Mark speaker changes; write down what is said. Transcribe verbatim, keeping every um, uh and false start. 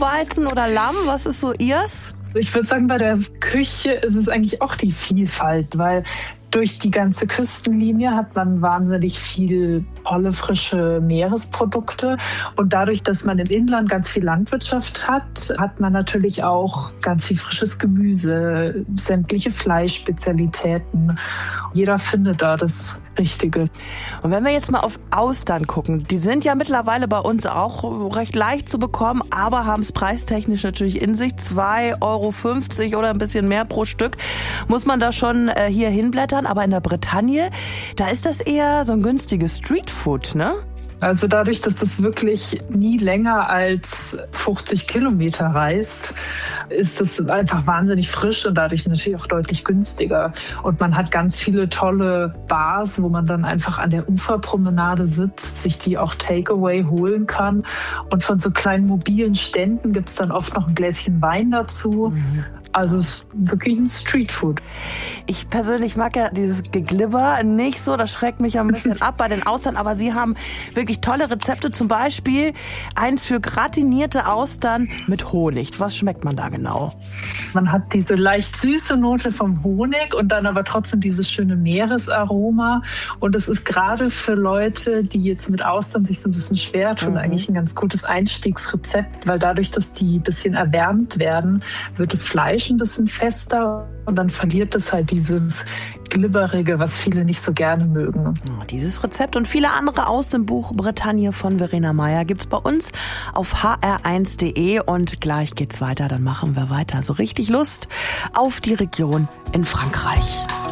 Speaker 1: Buchweizen oder Lamm? Was ist so ihrs?
Speaker 2: Ich würde sagen, bei der Küche ist es eigentlich auch die Vielfalt, weil durch die ganze Küstenlinie hat man wahnsinnig viel tolle, frische Meeresprodukte. Und dadurch, dass man im Inland ganz viel Landwirtschaft hat, hat man natürlich auch ganz viel frisches Gemüse, sämtliche Fleischspezialitäten. Jeder findet da das Richtige.
Speaker 1: Und wenn wir jetzt mal auf Austern gucken, die sind ja mittlerweile bei uns auch recht leicht zu bekommen, aber haben es preistechnisch natürlich in sich. zwei Euro fünfzig oder ein bisschen mehr pro Stück muss man da schon äh, hier hinblättern. Aber in der Bretagne, da ist das eher so ein günstiges Streetfood, ne?
Speaker 2: Also dadurch, dass das wirklich nie länger als fünfzig Kilometer reist, ist es einfach wahnsinnig frisch und dadurch natürlich auch deutlich günstiger. Und man hat ganz viele tolle Bars, wo man dann einfach an der Uferpromenade sitzt, sich die auch Takeaway holen kann. Und von so kleinen mobilen Ständen gibt's dann oft noch ein Gläschen Wein dazu. Mhm. Also es ist wirklich ein Streetfood.
Speaker 1: Ich persönlich mag ja dieses Geglibber nicht so, das schreckt mich ein bisschen ab bei den Austern, aber Sie haben wirklich tolle Rezepte, zum Beispiel eins für gratinierte Austern mit Honig. Was schmeckt man da genau?
Speaker 2: Man hat diese leicht süße Note vom Honig und dann aber trotzdem dieses schöne Meeresaroma. Und es ist gerade für Leute, die jetzt mit Austern sich so ein bisschen schwer tun, mhm. eigentlich ein ganz gutes Einstiegsrezept, weil dadurch, dass die ein bisschen erwärmt werden, wird das Fleisch ein bisschen fester und dann verliert es halt dieses Glibberige, was viele nicht so gerne mögen.
Speaker 1: Dieses Rezept und viele andere aus dem Buch Bretagne von Verena Meyer gibt's bei uns auf h r eins punkt d e und gleich geht's weiter, dann machen wir weiter. So richtig Lust auf die Region in Frankreich.